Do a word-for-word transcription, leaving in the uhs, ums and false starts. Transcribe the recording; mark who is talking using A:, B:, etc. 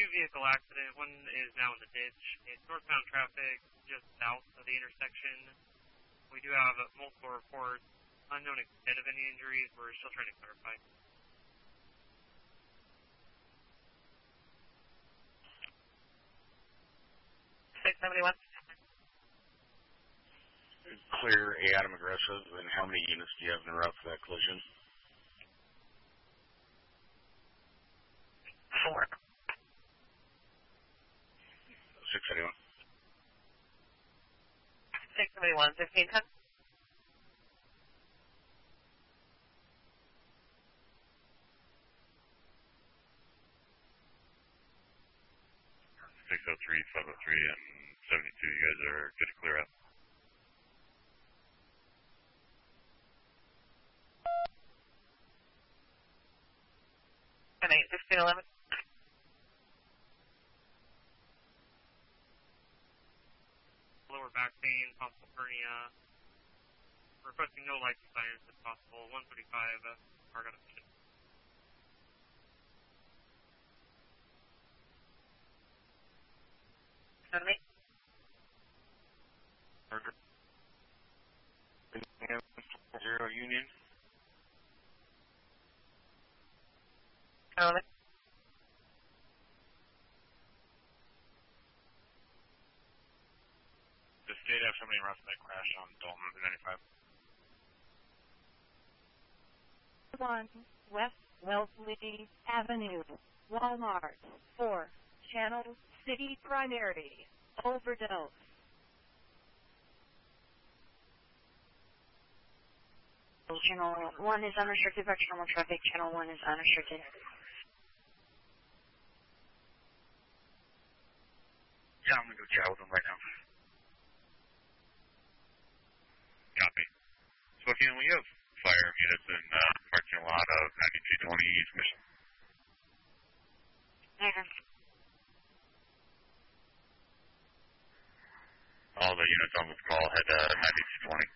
A: two-vehicle accident. One is now in the ditch. It's northbound traffic just south of the intersection. We do have multiple reports. Unknown extent of any injuries. We're still trying to clarify.
B: six seventy-one.
C: Clear A Adam aggressive, and how many units do you have in route for that collision?
B: Four.
C: six seventy-one.
B: six seventy-one, fifteen ten.
D: six oh three, five oh three, and seventy-two, you guys are good to clear out.
B: ten eight, sixteen eleven.
A: Lower back pain, possible hernia. Requesting no life science if possible. one thirty-five, uh, Argonne mission.
B: seven eight.
C: Marker. Zero Union.
B: Over.
C: Does state have somebody arrested that crash on Dalton ninety-five?
E: one West Wellesley Avenue, Walmart, four, Channel City Primary, overdose.
F: Channel one is unrestricted by normal traffic, Channel one is unrestricted.
C: Yeah, I'm going to go chat with them right now.
D: Copy. Spokane, we have fire units in uh, parking lot of ninety-two twenty East Mission.
F: Okay.
D: All the units on this call head uh, ninety-two twenty.